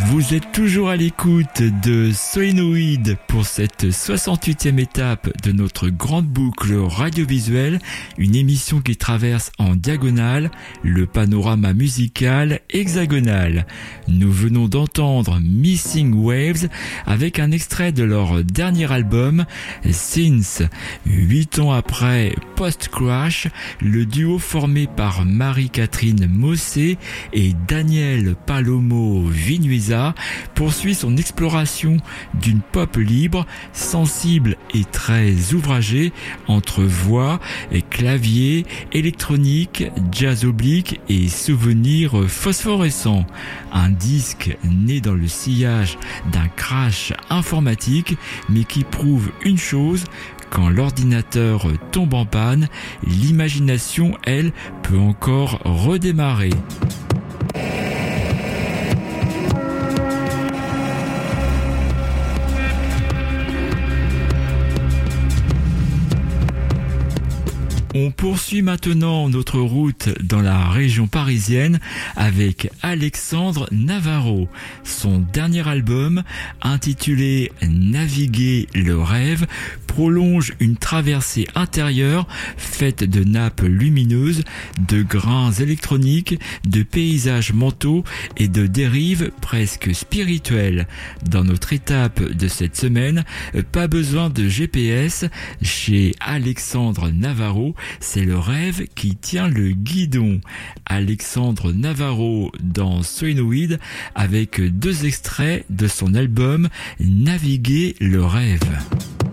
Vous êtes toujours à l'écoute de Solenoid pour cette 68e étape de notre grande boucle radiovisuelle, une émission qui traverse en diagonale le panorama musical hexagonal. Nous venons d'entendre Missing Waves avec un extrait de leur dernier album, Since. 8 ans après Post Crash, le duo formé par Marie-Catherine Mossé et Daniel Palomo Vinuesa poursuit son exploration d'une pop libre, sensible et très ouvragée entre voix, clavier, électronique, jazz oblique et souvenirs phosphorescents. Un disque né dans le sillage d'un crash informatique, mais qui prouve une chose: quand l'ordinateur tombe en panne, l'imagination, elle, peut encore redémarrer. On poursuit maintenant notre route dans la région parisienne avec Alexandre Navarro. Son dernier album, intitulé Naviguer le rêve, prolonge une traversée intérieure faite de nappes lumineuses, de grains électroniques, de paysages mentaux et de dérives presque spirituelles. Dans notre étape de cette semaine, pas besoin de GPS. Chez Alexandre Navarro, c'est le rêve qui tient le guidon. Alexandre Navarro dans Solenoid avec 2 extraits de son album Naviguer le rêve.